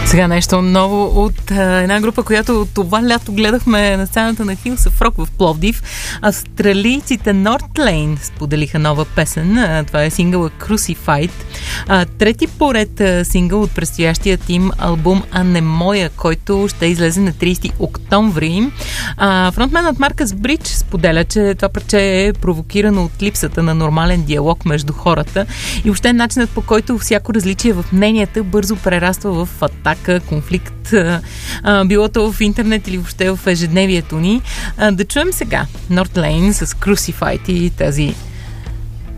Сега нещо ново от една група, която това лято гледахме на сцената на Hills of Rock в Пловдив. Австралийците Northlane споделиха нова песен. Това е сингъла Crucified. Трети поред сингъл от предстоящия им албум Анемоя, който ще излезе на 30 октомври. Фронтменът Маркъс Бридж споделя, че това парче е провокирано от липсата на нормален диалог между хората и въобще начинът, по който всяко различие в мненията бързо прераства в атака, конфликт, било то в интернет или въобще в ежедневието ни. Да чуем сега Northlane с Crucified и тази